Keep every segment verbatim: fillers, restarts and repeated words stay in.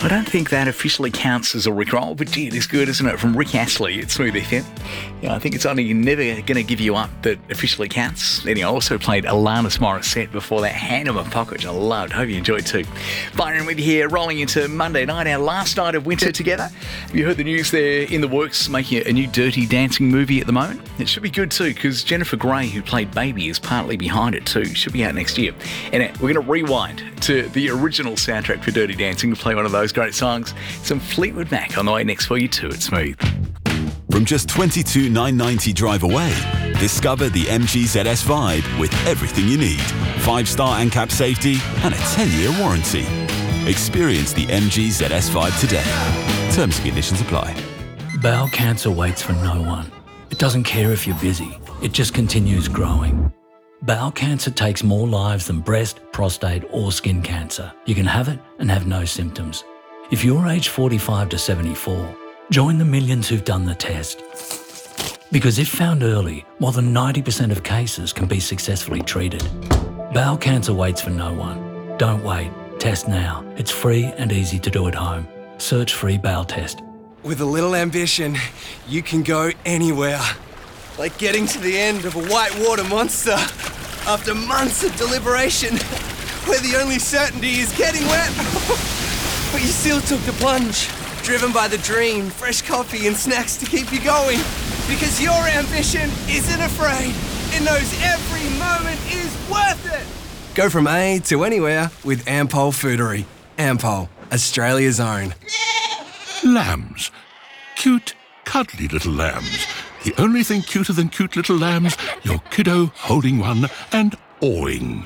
I don't think that officially counts as a Rickroll, but gee, it is good, isn't it? From Rick Astley at Smooth F M. Yeah, I think it's only Never Gonna Give You Up that officially counts. Then I also played Alanis Morissette before that, Hand in My Pocket, which I loved. Hope you enjoyed too. Byron with you here, rolling into Monday night, our last night of winter together. Have you heard the news there in the works, making a new Dirty Dancing movie at the moment? It should be good too, because Jennifer Grey, who played Baby, is partly behind it too. Should be out next year. And we're going to rewind to the original soundtrack for Dirty Dancing to play one of those great songs. Some Fleetwood Mac on the way next for you too at Smooth. From just twenty-two thousand nine hundred ninety drive away, discover the M G Z S Vibe with everything you need. Five-star A N C A P safety and a ten-year warranty. Experience the M G Z S Vibe today. Terms and conditions apply. Bowel cancer waits for no one. It doesn't care if you're busy. It just continues growing. Bowel cancer takes more lives than breast, prostate or skin cancer. You can have it and have no symptoms. If you're aged forty-five to seventy-four, join the millions who've done the test. Because if found early, more than ninety percent of cases can be successfully treated. Bowel cancer waits for no one. Don't wait. Test now. It's free and easy to do at home. Search free bowel test. With a little ambition, you can go anywhere. Like getting to the end of a whitewater monster after months of deliberation, where the only certainty is getting wet. But you still took the plunge, driven by the dream, fresh coffee and snacks to keep you going. Because your ambition isn't afraid. It knows every moment is worth it. Go from A to anywhere with Ampol Foodery. Ampol, Australia's own. Lambs. Cute, cuddly little lambs. The only thing cuter than cute little lambs, your kiddo holding one and awing.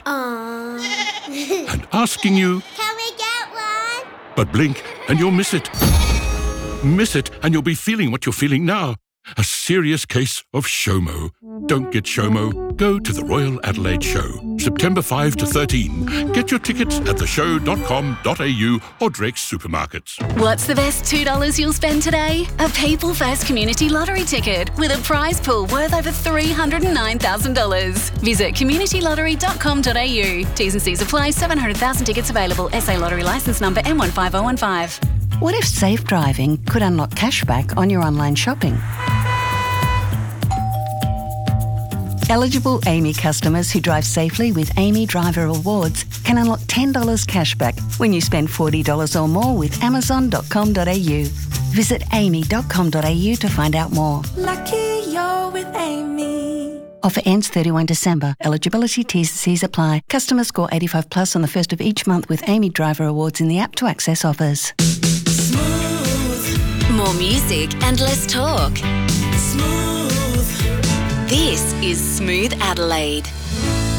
Aww. And asking you, can we get one? But blink and you'll miss it. Miss it and you'll be feeling what you're feeling now. A serious case of SHOMO. Don't get SHOMO. Go to the Royal Adelaide Show, September fifth to thirteenth. Get your tickets at the show dot com dot a u or Drake's supermarkets. What's the best two dollars you'll spend today? A People First Community Lottery ticket with a prize pool worth over three hundred nine thousand dollars. Visit community lottery dot com dot a u. T's and C's apply. seven hundred thousand tickets available. S A Lottery licence number M one five zero one five. What if safe driving could unlock cashback on your online shopping? Eligible A M I customers who drive safely with A M I Driver Awards can unlock ten dollars cashback when you spend forty dollars or more with amazon dot com dot a u. Visit a m i dot com dot a u to find out more. Lucky you're with Amy. Offer ends thirty-first December. Eligibility T's and C's apply. Customers score eighty-five plus on the first of each month with A M I Driver Awards in the app to access offers. Smooth. More music and less talk. Smooth. This is Smooth Adelaide.